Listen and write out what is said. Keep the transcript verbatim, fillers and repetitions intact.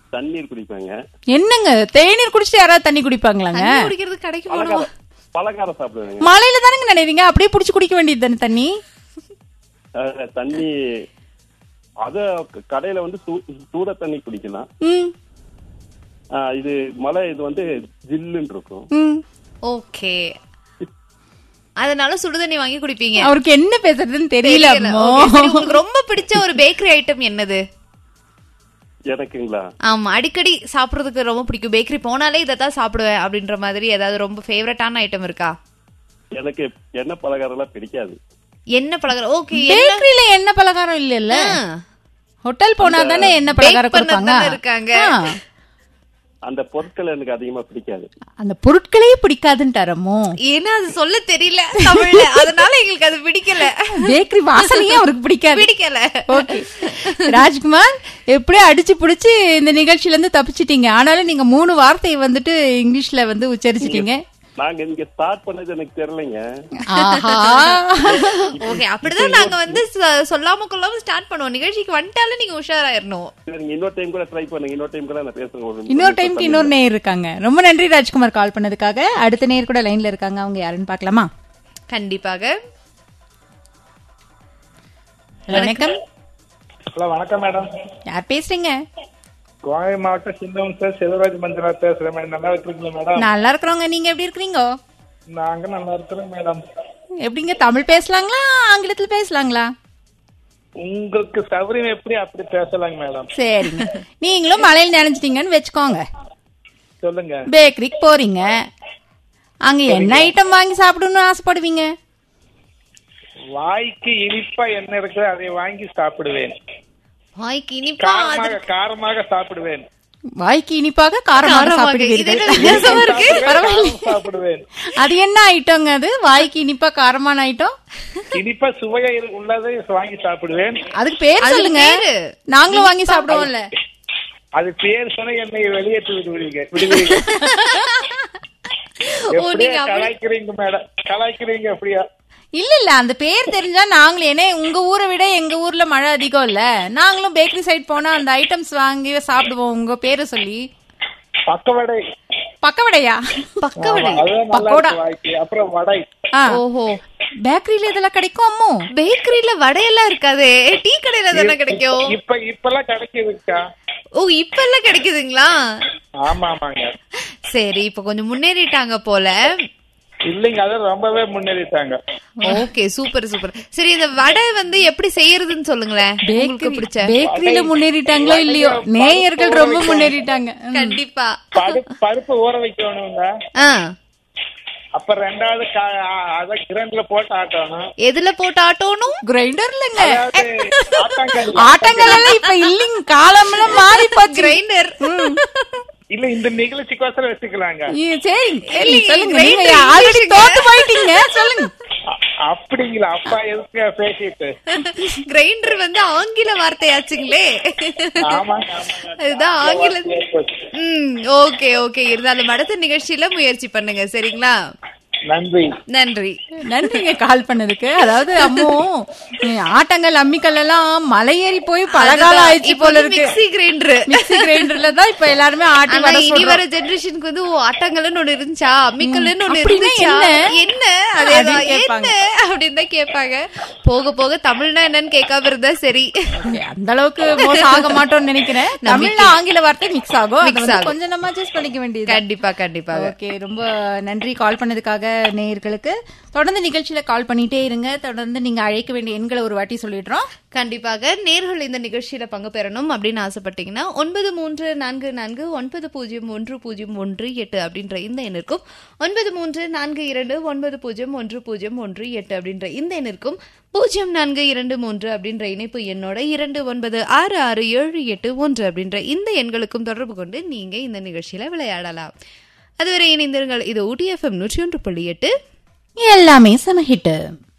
தண்ணீர் குடிப்பாங்க. என்னங்க தேநீர் குடிச்சிட்டு யாராவது தண்ணி குடிப்பாங்களாங்க? குடிக்கிறது கிடைக்கும். பலகாரம் சாப்பிடுவாங்க. மழையில தானங்க நினைவீங்க, அப்படியே புடிச்சு குடிக்க வேண்டியது தானே தண்ணி. தண்ணி அத கடையில வந்து சூட தண்ணி குடிக்கலாம். இது மழை இது வந்து ஜில்லுன்னு இருக்கும். ஓகே, அதனால சுடுதண்ணி வாங்கி குடிப்பீங்க. அவருக்கு என்ன பேசுறதுன்னு தெரியல. உங்களுக்கு ரொம்ப பிடிச்ச ஒரு பேக்கரி ஐட்டம் என்னது? எனக்குங்களா? ஆமா, அடிக்கடி சாப்பிடுறதுக்கு ரொம்ப பிடிக்கும், பேக்கரி போனாலே இதான் சாப்பிடுவேன் அப்படின்ற மாதிரி ஏதாவது ரொம்ப ஃபேவரட்டான ஐட்டம் இருக்கா? எனக்கு எண்ணெய் பலகாரம் எல்லாம் பிடிக்காது. எண்ணெய் பலகாரம்? ஓகே, பேக்கரியில எண்ணெய் பலகாரம் இல்ல இல்ல, ஹோட்டல் போனா தானே எண்ணெய் பலகாரம் கொடுப்பாங்க. அந்த பொருட்கள் எனக்கு அதிகமா பிடிக்காது. அந்த பொருட்களே பிடிக்காதுன்றாரமோ? ஏன்னா அது சொல்ல தெரியல தமிழ்ல, அதனால எங்களுக்கு அது பிடிக்கல. பேக்கரி வாசனையே அவருக்கு பிடிக்காது, பிடிக்கல. ஓகே ராஜ்குமார், எப்படியே அடிச்சு புடிச்சு இந்த நிகழ்ச்சியில இருந்து தப்பிச்சிட்டீங்க. ஆனாலும் நீங்க மூணு வார்த்தையை வந்துட்டு இங்கிலீஷ்ல வந்து உச்சரிச்சிட்டீங்க. நாங்க இங்க ஸ்டார்ட் பண்ணது எனக்கு தெரியலங்க. ஓகே, அப்படிதான் நாங்க வந்து சொல்லாம கொள்ளாம ஸ்டார்ட் பண்ணுவோம். நிகழ்ச்சிக்கு வந்துட்டாலும் நீங்க உஷாராயிரணும். இன்னொரு டைம் கூட ட்ரை பண்ணுங்க. இன்னொரு டைம் கூட நான் பேசுறேன். இன்னொரு டைம்க்கு இன்னொரு நேயர் இருக்காங்க. ரொம்ப நன்றி ராஜ்குமார் கால் பண்ணதுக்காக. அடுத்த நேயர் கூட லைன்ல இருக்காங்க, அவங்க யாருன்னு பாக்கலாமா? கண்டிப்பாக. வணக்கம். ஹலோ, வணக்கம் மேடம். யார் பேசுறீங்க? கோவை மாவட்டம் சிந்தவன் சார், செல்வராஜ் மஞ்சள் பேசுறேன் மேடம். நல்லா இருக்கீங்களா மேடம்? நல்லா இருக்கிறோங்க, நீங்க எப்படி இருக்கீங்க? நாங்க நல்லா இருக்கிறோம் மேடம். எப்படிங்க, தமிழ் பேசலாங்களா ஆங்கிலத்துல பேசலாங்களா? உங்களுக்கு சௌகரியம் எப்படி அப்படி பேசலாங்க மேடம். சரிங்க, நீங்களும் மழையில் நினைச்சிட்டீங்கன்னு வச்சுக்கோங்க. சொல்லுங்க. பேக்கரிக்கு போறீங்க, அங்க என்ன ஐட்டம் வாங்கி சாப்பிடணும்னு ஆசைப்படுவீங்க? வாய்க்கு இனிப்பா என்ன இருக்கு அதை வாங்கி சாப்பிடுவேன். வாய்க்கு இனிப்பா காரமாக சாப்பிடுவேன். வாய்க்கு இனிப்பாக காரமாக சாப்பிடுவீர்கள். சாப்பிடுவேன். அது என்ன ஐட்டங்க? அது வாய்க்கு இனிப்பா காரமான ஐட்டம். இனிப்பா சுவையா உள்ளதை வாங்கி சாப்பிடுவேன். அதுக்கு பேர் சொல்லுங்க, நாங்களும் வாங்கி சாப்பிடுவோம்ல. அது பேர் சொன்ன என்னை வெளியேற்றி விடுவீங்க விடுவீங்க. கலாய்க்கிறீங்க மேடம், கலாய்க்கிறீங்க. எப்படியா? இல்ல இல்ல, அந்த பேர் தெரிஞ்சா நாங்களும், ஏன்னா உங்க ஊரை விட எங்க ஊர்ல மழை அதிகம் இல்ல, நாங்களும் பேக்கரி சைட் போனா அந்த ஐட்டம்ஸ் வாங்கி சாப்பிடுவோம். உங்க பேரு சொல்லி. பக்கவடை. பக்கவடையா? பக்கவடை, பக்கோடா, அப்புறம் வடை. ஓஹோ, பேக்கரியில இதெல்லாம் கிடைக்கும்? அம்மோ, பேக்கரியில வடையெல்லாம் இருக்காதே, டீ கடையில தானே கிடைக்கும். இப்ப இப்பெல்லாம் கிடைக்குதுக்கா. ஓ, இப்ப எல்லாம் கிடைக்குதுங்களா? ஆமா ஆமாங்க. சரி, இப்ப கொஞ்சம் முன்னேறிட்டாங்க போல. இல்லைங்க, அது ரொம்பவே முன்னேறிட்டாங்க. Okay, super super. சரி, இந்த வடை வந்து எப்படி செய்யறதுன்னு சொல்லுங்களேன். உங்களுக்கு பிடிச்ச பேக்கரியில முன்னேறிட்டாங்களோ இல்லையோ, நேயர்கள் ரொம்ப முன்னேறிட்டாங்க. கண்டிப்பா. பருப்பு ஊற வைக்கணுங்க. அப்ப ரெண்டாவது அத கிரைண்டர்ல போட்டு ஆட்டணும். எதுல போட்டு ஆட்டணும்? கிரைண்டர்லங்க. ஆட்டங்கள் எல்லாம் இப்ப இல்லைங்க, காலம்லாம் மாறி போச்சு. கிரைண்டர் இல்ல, இந்த நிகழ்ச்சிக்கோசரம் வச்சுக்கலாங்க. அப்படிங்களா? அப்பா எதுக்கு பேசிட்டு? கிரைண்டர் வந்து ஆங்கில வார்த்தையாச்சுங்களே. அதுதான் ஆங்கில. ம், ஓகே ஓகே. இருந்தாலும் அடுத்த நிகழ்ச்சியில முயற்சி பண்ணுங்க, சரிங்களா? நன்றி நன்றி நன்றிங்க கால் பண்ணதுக்கு. அதாவது அம்மோ, ஆட்டங்கள் அம்மிக்கல் எல்லாம் மலையேறி போய் பலகாலம் ஆயிடுச்சு போல இருக்கு. மிக்ஸி கிரைண்டர், மிக்ஸி கிரைண்டர்ல தான் இப்ப எல்லாருமே ஆட்டி வர இனி வர ஜெனரேஷனுக்கு வந்து ஆட்டங்கள்னு ஒண்ணு இருந்துச்சா, அம்மிக்கல்னு ஒண்ணு இருந்துச்சா, என்ன அதேதான் என்ன அப்படின்னு தான் கேட்பாங்க. போக போக தமிழ்னா என்னன்னு கேட்காம இருந்தா சரி. அந்த அளவுக்கு மோசம் ஆக மாட்டோம்னு நினைக்கிறேன். தமிழ்ல ஆங்கில வார்த்தை மிக்ஸ் ஆகும், கொஞ்சம் நம்ம அட்ஜஸ்ட் பண்ணிக்க வேண்டியது. கண்டிப்பா கண்டிப்பா. ஓகே, ரொம்ப நன்றி கால் பண்ணதுக்காக. நேயர்களுக்கு தொடர்ந்து நிகழ்ச்சியில கால் பண்ணிட்டே இருங்க. தொடர்ந்து நீங்க அழைக்க வேண்டிய எண்களை ஒரு வாட்டி சொல்லிடுறோம். கண்டிப்பாக நேர்கள் இந்த நிகழ்ச்சியில பங்கு பெறணும் அப்படின்னு ஆசைப்பட்டீங்கன்னா ஒன்பது மூன்று நான்கு நான்கு ஒன்பது பூஜ்ஜியம் ஒன்று பூஜ்ஜியம் ஒன்று எட்டு அப்படின்ற இந்த எண்ணிற்கும், ஒன்பது மூன்று நான்கு இரண்டு ஒன்பது பூஜ்ஜியம் ஒன்று பூஜ்ஜியம் ஒன்று எட்டு அப்படின்ற இந்த எண்ணிற்கும், பூஜ்ஜியம் நான்கு இரண்டு மூன்று அப்படின்ற இணைப்பு எண்ணோட இரண்டு ஒன்பது ஆறு ஆறு ஏழு எட்டு ஒன்று அப்படின்ற இந்த எண்களுக்கும் தொடர்பு கொண்டு நீங்க இந்த நிகழ்ச்சியில விளையாடலாம். அதுவரை இணைந்திருங்கள். இது ஊட்டி எஃப்எம் நூற்றி ஒன்று புள்ளி எட்டு, எல்லாமே சமஹிட்டு.